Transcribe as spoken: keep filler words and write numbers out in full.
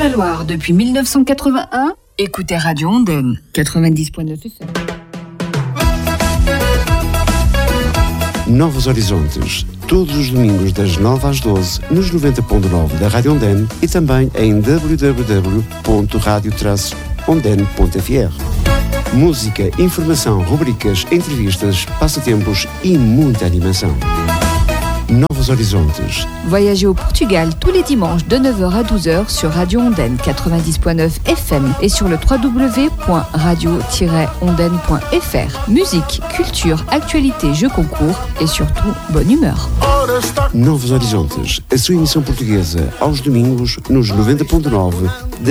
la Loire depuis mille neuf cent quatre-vingt-un, écoutez Radio Ondaine, quatre-vingt-dix point neuf F M. Novos Horizontes, todos os domingos das nove às doze, nos noventa ponto nove da Rádio Ondaine e também em w w w ponto radio traço ondaine ponto f r. Música, informação, rubricas, entrevistas, passatempos e muita animação. Novos Horizontes. Voyagez au Portugal tous les dimanches de neuf heures à douze heures sur Radio Ondaine quatre-vingt-dix point neuf F M et sur le w w w point radio tiret ondaine point f r. Musique, culture, actualité, jeux concours et surtout bonne humeur. Novos Horizontes, a sua emissão portuguesa aos domingos nos noventa ponto nove da